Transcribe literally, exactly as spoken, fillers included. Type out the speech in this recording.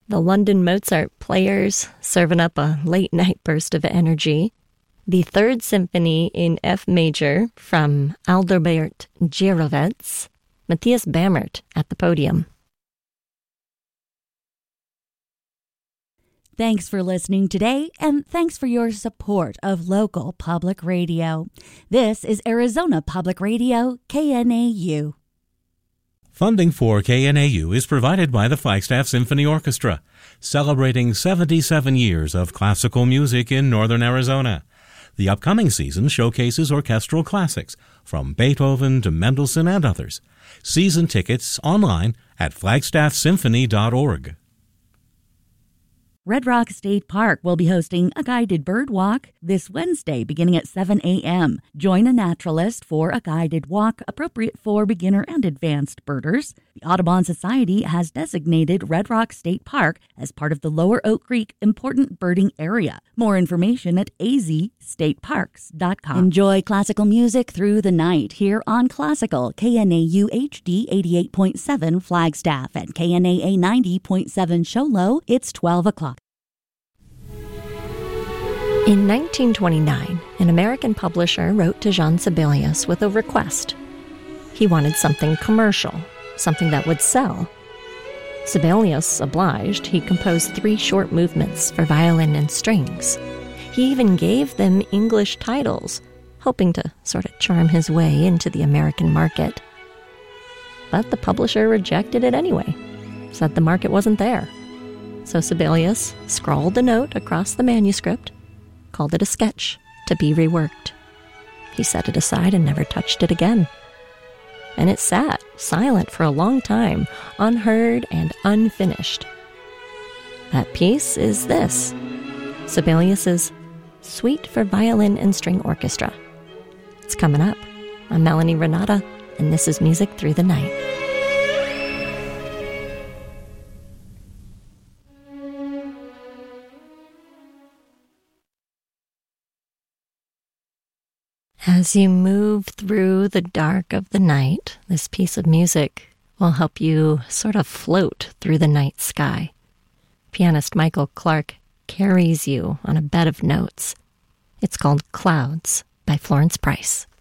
The London Mozart Players, serving up a late-night burst of energy. The Third Symphony in F major from Adalbert Gierowitz. Matthias Bamert at the podium. Thanks for listening today, and thanks for your support of local public radio. This is Arizona Public Radio, K N A U. Funding for K N A U is provided by the Flagstaff Symphony Orchestra, celebrating seventy-seven years of classical music in northern Arizona. The upcoming season showcases orchestral classics, from Beethoven to Mendelssohn and others. Season tickets online at flagstaff symphony dot org. Red Rock State Park will be hosting a guided bird walk this Wednesday beginning at seven a.m. Join a naturalist for a guided walk appropriate for beginner and advanced birders. The Audubon Society has designated Red Rock State Park as part of the Lower Oak Creek Important Birding Area. More information at a z state parks dot com. Enjoy classical music through the night here on Classical K N A U H D eighty-eight point seven Flagstaff and K N A A ninety point seven Show Low. It's twelve o'clock. In nineteen twenty-nine, an American publisher wrote to Jean Sibelius with a request. He wanted something commercial, something that would sell. Sibelius obliged. He composed three short movements for violin and strings. He even gave them English titles, hoping to sort of charm his way into the American market. But the publisher rejected it anyway, said the market wasn't there. So Sibelius scrawled a note across the manuscript, called it a sketch to be reworked. He set it aside and never touched it again. And it sat silent for a long time, unheard and unfinished. That piece is this, Sibelius's Suite for Violin and String Orchestra. It's coming up. I'm Melanie Renata, and this is Music Through the Night. As you move through the dark of the night, this piece of music will help you sort of float through the night sky. Pianist Michael Clark carries you on a bed of notes. It's called Clouds by Florence Price.